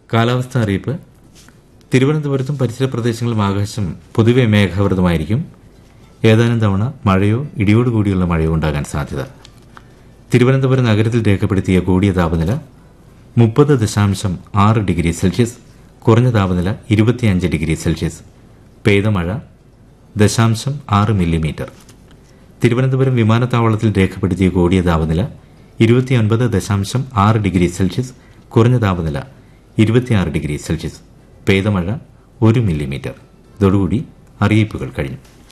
കാലാവസ്ഥാ അറിയിപ്പ്. തിരുവനന്തപുരത്തും പരിസര പ്രദേശങ്ങളിലും ആകാശം പൊതുവെ മേഘാവൃതമായിരിക്കും. ഏതാനും തവണ മഴയോ ഇടിയോടുകൂടിയുള്ള മഴയോ ഉണ്ടാകാൻ സാധ്യത. തിരുവനന്തപുരം നഗരത്തിൽ രേഖപ്പെടുത്തിയ കൂടിയ താപനില 30.6 ഡിഗ്രി സെൽഷ്യസ്, കുറഞ്ഞ താപനില 25 ഡിഗ്രി സെൽഷ്യസ്. പെയ്ത മഴ 0.6 മില്ലിമീറ്റർ. തിരുവനന്തപുരം വിമാനത്താവളത്തിൽ രേഖപ്പെടുത്തിയ കൂടിയ താപനില 29.6 ഡിഗ്രി സെൽഷ്യസ്, കുറഞ്ഞ താപനില 26 ഡിഗ്രി സെൽഷ്യസ്. പെയ്ത മഴ 1 മില്ലിമീറ്റർ. ഇതോടുകൂടി അറിയിപ്പുകൾ കഴിഞ്ഞു.